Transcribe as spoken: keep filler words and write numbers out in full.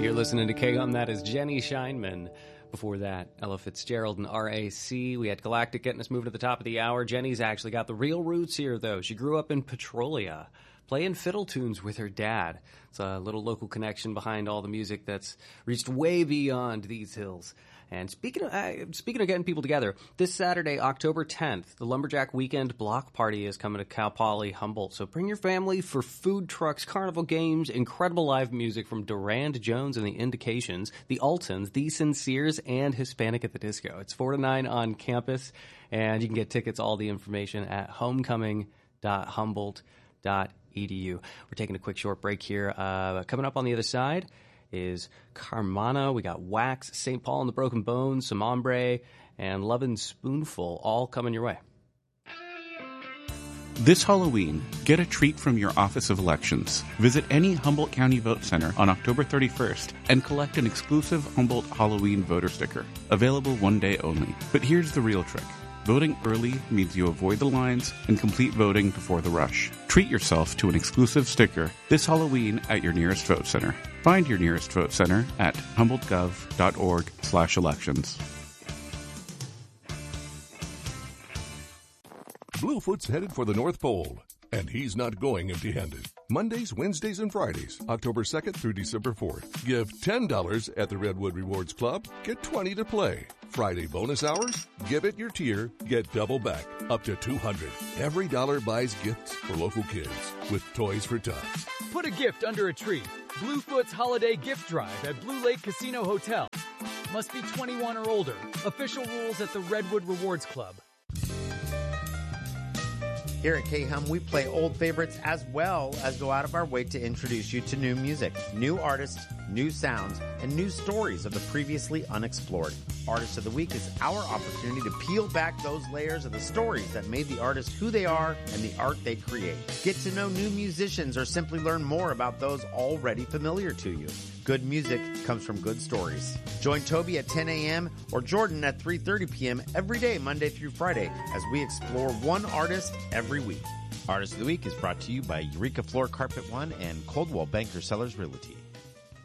You're listening to K-Hum. That is Jenny Scheinman. Before that, Ella Fitzgerald and R A C. We had Galactic getting us moving to the top of the hour. Jenny's actually got the real roots here, though. She grew up in Petrolia, playing fiddle tunes with her dad. It's a little local connection behind all the music that's reached way beyond these hills. And speaking of, uh, speaking of getting people together, this Saturday, October tenth, the Lumberjack Weekend Block Party is coming to Cal Poly Humboldt. So bring your family for food trucks, carnival games, incredible live music from Durand Jones and the Indications, the Altons, the Sinceres, and Hispanic at the Disco. It's four to nine on campus, and you can get tickets, all the information at homecoming dot humboldt dot e d u. We're taking a quick short break here. Uh, coming up on the other side is Carmana. We got Wax, Saint Paul and the Broken Bones, Some Ombre, and Lovin' Spoonful, all coming your way. This Halloween, get a treat from your Office of Elections. Visit any Humboldt County Vote Center on October thirty-first and collect an exclusive Humboldt Halloween voter sticker. Available one day only. But here's the real trick. Voting early means you avoid the lines and complete voting before the rush. Treat yourself to an exclusive sticker this Halloween at your nearest vote center. Find your nearest vote center at humboldt gov dot org slash elections. Bluefoot's headed for the North Pole, and he's not going empty-handed. Mondays, Wednesdays, and Fridays, October second through December fourth. Give ten dollars at the Redwood Rewards Club, get twenty dollars to play. Friday bonus hours, give it your tier, get double back, up to two hundred dollars. Every dollar buys gifts for local kids with Toys for Tots. Put a gift under a tree. Bluefoot's Holiday Gift Drive at Blue Lake Casino Hotel. Must be twenty-one or older. Official rules at the Redwood Rewards Club. Here at K-Hum, we play old favorites as well as go out of our way to introduce you to new music, new artists, new sounds, and new stories of the previously unexplored. Artist of the Week is our opportunity to peel back those layers of the stories that made the artist who they are and the art they create. Get to know new musicians or simply learn more about those already familiar to you. Good music comes from good stories. Join Toby at ten a.m. or Jordan at three thirty p.m. every day, Monday through Friday, as we explore one artist every week. Artist of the Week is brought to you by Eureka Floor Carpet One and Coldwell Banker Sellers Realty.